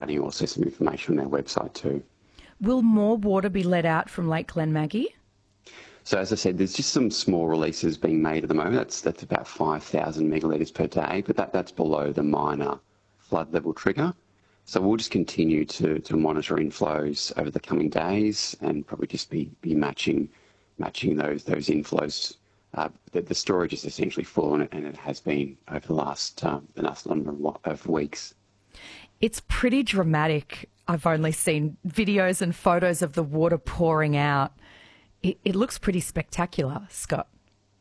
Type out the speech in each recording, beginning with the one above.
providing also some information on their website too. Will more water be let out from Lake Glenmaggie? So as I said, there's just some small releases being made at the moment. That's about 5,000 megalitres per day, but that's below the minor flood level trigger. So we'll just continue to monitor inflows over the coming days and probably just be matching those inflows. The storage is essentially full, and it has been over the last number of weeks. It's pretty dramatic. I've only seen videos and photos of the water pouring out. It looks pretty spectacular, Scott.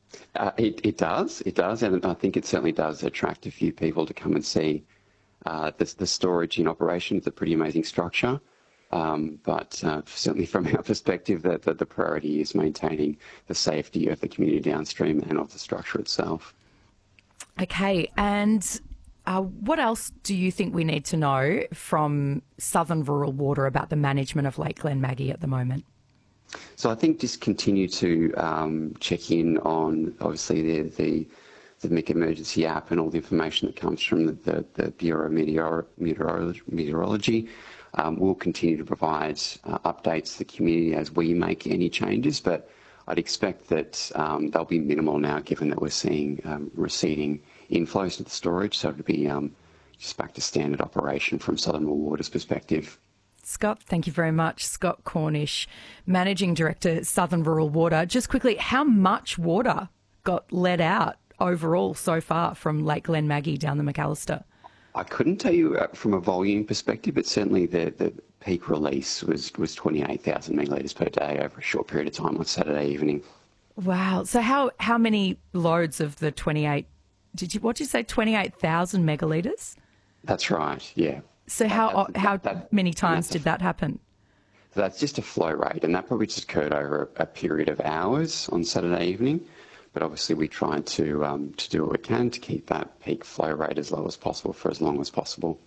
It does, and I think it certainly does attract a few people to come and see the storage in operation. It's a pretty amazing structure, but certainly from our perspective, the priority is maintaining the safety of the community downstream and of the structure itself. Okay, and what else do you think we need to know from Southern Rural Water about the management of Lake Glenmaggie at the moment? So I think just continue to check in on, obviously, the MIC Emergency app and all the information that comes from the Bureau of Meteorology. We'll continue to provide updates to the community as we make any changes, but I'd expect that they'll be minimal now, given that we're seeing receding inflows to the storage, so it'll be just back to standard operation from Southern Rural Water's perspective. Scott, thank you very much. Scott Cornish, Managing Director, Southern Rural Water. Just quickly, how much water got let out overall so far from Lake Glenmaggie down the McAllister? I couldn't tell you from a volume perspective, but certainly the peak release was 28,000 megalitres per day over a short period of time on Saturday evening. Wow. So how many loads of the what did you say, 28,000 megalitres? That's right, yeah. So how many times did that happen? So that's just a flow rate, and that probably just occurred over a period of hours on Saturday evening. But obviously we try to do what we can to keep that peak flow rate as low as possible for as long as possible.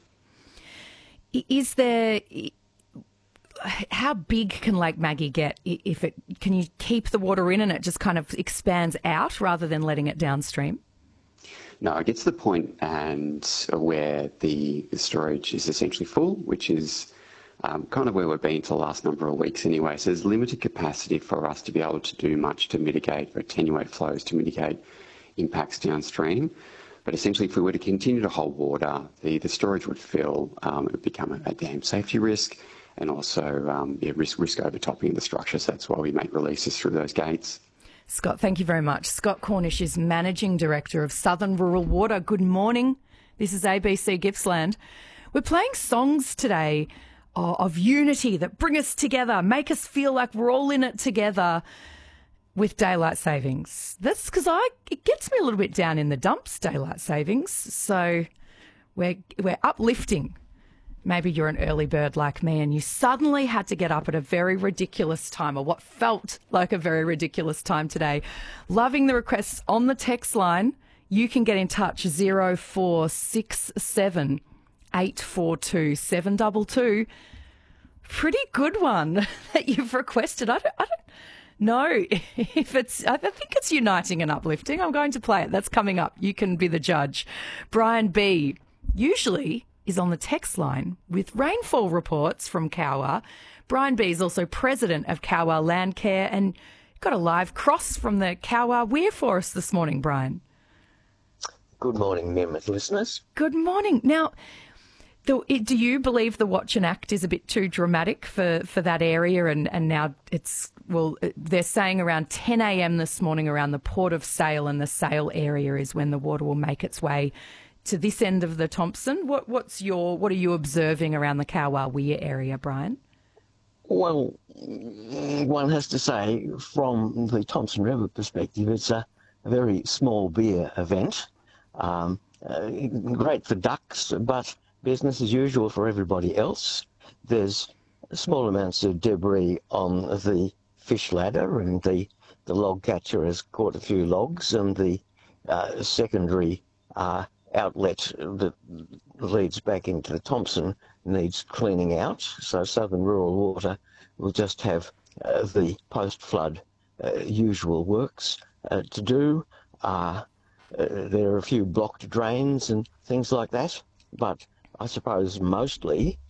How big can Lake Maggie get? Can you keep the water in and it just kind of expands out rather than letting it downstream? No, it gets to the point and where the storage is essentially full, which is kind of where we've been for the last number of weeks anyway. So there's limited capacity for us to be able to do much to mitigate or attenuate flows to mitigate impacts downstream. But essentially, if we were to continue to hold water, the storage would fill, it would become a dam safety risk, and also risk overtopping the structure. So that's why we make releases through those gates. Scott, thank you very much. Scott Cornish is Managing Director of Southern Rural Water. Good morning. This is ABC Gippsland. We're playing songs today of unity that bring us together, make us feel like we're all in it together with daylight savings. That's because it gets me a little bit down in the dumps, daylight savings. So we're uplifting. Maybe you're an early bird like me and you suddenly had to get up at a very ridiculous time, or what felt like a very ridiculous time today. Loving the requests on the text line. You can get in touch 0467 842 722. Pretty good one that you've requested. I don't know if I think it's uniting and uplifting. I'm going to play it. That's coming up. You can be the judge. Brian B. usually is on the text line with rainfall reports from Kawa. Brian B is also president of Kawa Landcare and got a live cross from the Kawa Weir for us this morning, Brian. Good morning, Mem listeners. Good morning. Now, do you believe the Watch and Act is a bit too dramatic for that area? And now they're saying around 10 a.m. this morning around the Port of Sale and the Sale area is when the water will make its way to this end of the Thompson. What are you observing around the Kawa Weir area, Brian? Well, one has to say, from the Thompson River perspective, it's a very small beer event. Great for ducks, but business as usual for everybody else. There's small amounts of debris on the fish ladder, and the log catcher has caught a few logs, and the secondary outlet that leads back into the Thompson needs cleaning out. So Southern Rural Water will just have the post-flood usual works to do. There are a few blocked drains and things like that, but I suppose mostly